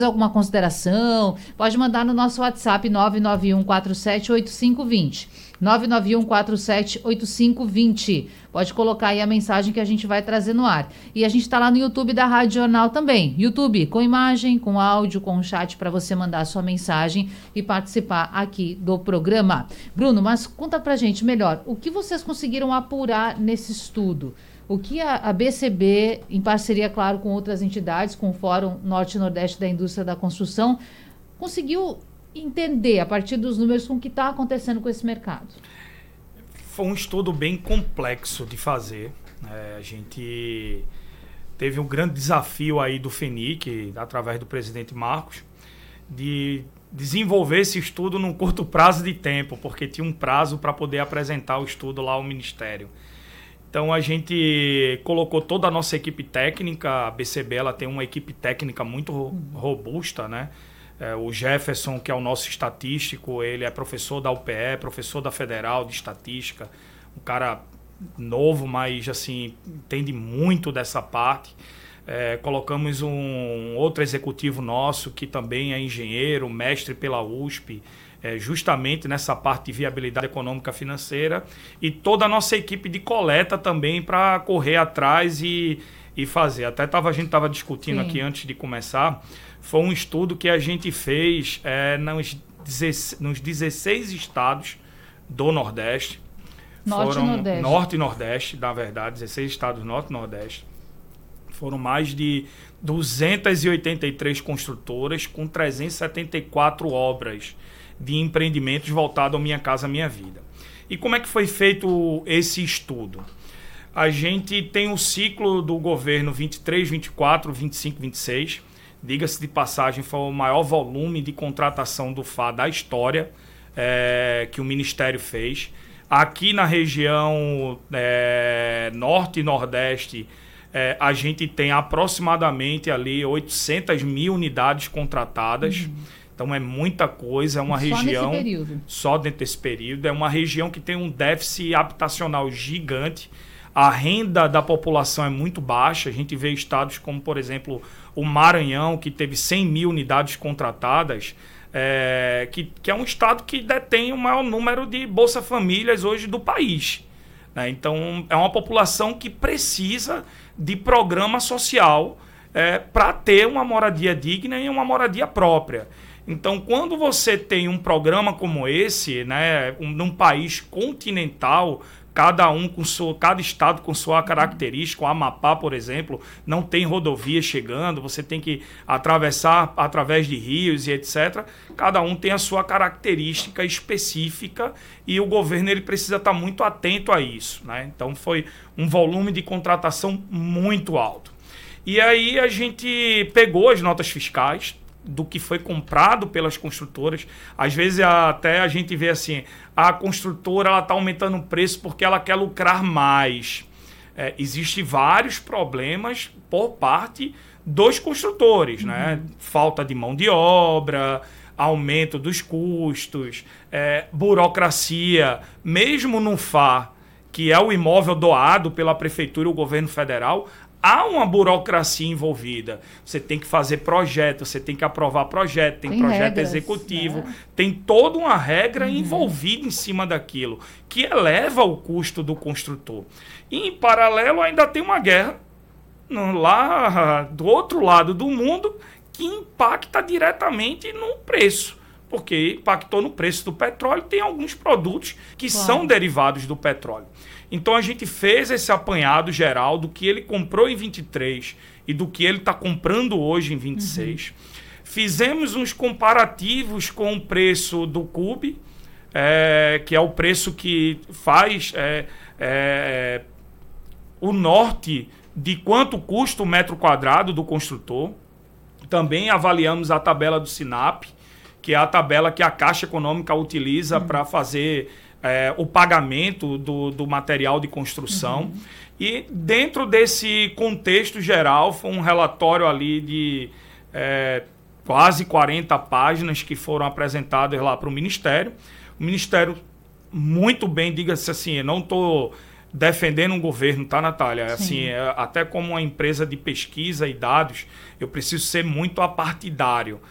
alguma consideração, pode mandar no nosso WhatsApp 991478520. 991478520. Pode colocar aí a mensagem que a gente vai trazer no ar. E a gente está lá no YouTube da Rádio Jornal também. YouTube com imagem, com áudio, com chat para você mandar a sua mensagem e participar aqui do programa. Bruno, mas conta pra gente melhor, o que vocês conseguiram apurar nesse estudo? O que a BCB, em parceria, claro, com outras entidades, com o Fórum Norte e Nordeste da Indústria da Construção, conseguiu entender, a partir dos números, com o que está acontecendo com esse mercado? Foi um estudo bem complexo de fazer. A gente teve um grande desafio aí do FENIC, através do presidente Marcos, de desenvolver esse estudo num curto prazo de tempo, porque tinha um prazo para poder apresentar o estudo lá ao Ministério. Então a gente colocou toda a nossa equipe técnica. A BCB ela tem uma equipe técnica muito robusta, né? O Jefferson, que é o nosso estatístico, ele é professor da UPE, professor da Federal de Estatística, um cara novo, mas assim, entende muito dessa parte. Colocamos um outro executivo nosso, que também é engenheiro, mestre pela USP, justamente nessa parte de viabilidade econômica financeira, e toda a nossa equipe de coleta também para correr atrás e fazer. Até a gente estava discutindo Sim. aqui antes de começar, foi um estudo que a gente fez nos 16 estados do Nordeste. Norte e Nordeste, na verdade, 16 estados Norte e Nordeste. Foram mais de 283 construtoras com 374 obras de empreendimentos voltados ao Minha Casa Minha Vida. E como é que foi feito esse estudo? A gente tem o ciclo do governo 23, 24, 25, 26. Diga-se de passagem, foi o maior volume de contratação do FAA da história que o Ministério fez. Aqui na região Norte e Nordeste, a gente tem aproximadamente ali 800 mil unidades contratadas. Então é muita coisa, é uma região... Só dentro desse período. É uma região que tem um déficit habitacional gigante. A renda da população é muito baixa. A gente vê estados como, por exemplo, o Maranhão, que teve 100 mil unidades contratadas, que é um estado que detém o maior número de Bolsa Famílias hoje do país. Né? Então é uma população que precisa de programa social para ter uma moradia digna e uma moradia própria. Então, quando você tem um programa como esse, né, num país continental, cada estado com sua característica, o Amapá, por exemplo, não tem rodovia chegando, você tem que atravessar através de rios e etc. Cada um tem a sua característica específica e o governo ele precisa estar muito atento a isso. Né? Então, foi um volume de contratação muito alto. E aí a gente pegou as notas fiscais do que foi comprado pelas construtoras. Às vezes até a gente vê assim, a construtora está aumentando o preço porque ela quer lucrar mais. Existem vários problemas por parte dos construtores, né? Falta de mão de obra, aumento dos custos, burocracia, mesmo no FAR, que é o imóvel doado pela prefeitura e o governo federal, há uma burocracia envolvida. Você tem que fazer projeto, você tem que aprovar projeto, tem projeto regras, executivo, né? Tem toda uma regra envolvida em cima daquilo, que eleva o custo do construtor. E, em paralelo, ainda tem uma guerra lá do outro lado do mundo que impacta diretamente no preço, porque impactou no preço do petróleo. Tem alguns produtos que são derivados do petróleo. Então a gente fez esse apanhado geral do que ele comprou em 23 e do que ele está comprando hoje em 26. Fizemos uns comparativos com o preço do CUB, que é o preço que faz o norte de quanto custa o metro quadrado do construtor. Também avaliamos a tabela do SINAP, que é a tabela que a Caixa Econômica utiliza para fazer o pagamento do material de construção. E dentro desse contexto geral, foi um relatório ali de quase 40 páginas que foram apresentadas lá para o Ministério. O Ministério, muito bem, diga-se assim, eu não estou defendendo um governo, tá, Natália? Sim. Assim, até como uma empresa de pesquisa e dados, eu preciso ser muito apartidário.